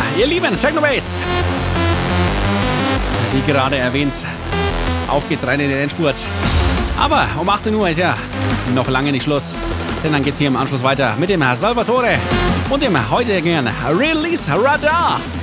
ihr Lieben, Technobase. Wie gerade erwähnt, auf geht's rein in den Endspurt. Aber um 18 Uhr ist ja noch lange nicht Schluss. Denn dann geht's hier im Anschluss weiter mit dem Salvatore und dem heutigen Release Radar.